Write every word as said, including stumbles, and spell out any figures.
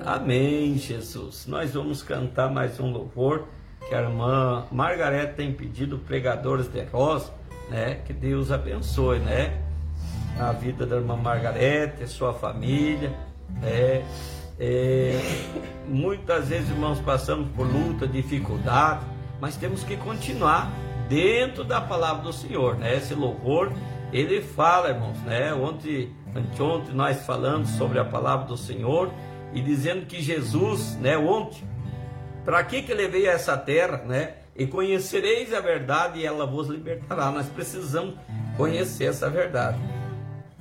Amém, Jesus. Nós vamos cantar mais um louvor que a irmã Margarete tem pedido, Pregadores de Rosa, né? Que Deus abençoe, né? A vida da irmã Margarete, sua família, né? É, muitas vezes, irmãos, passamos por luta, dificuldade, mas temos que continuar dentro da palavra do Senhor, né? Esse louvor, ele fala, irmãos, né? Ontem, anteontem nós falamos sobre a palavra do Senhor e dizendo que Jesus, né? Ontem, para que que ele veio a essa terra, né? E conhecereis a verdade e ela vos libertará. Nós precisamos conhecer essa verdade.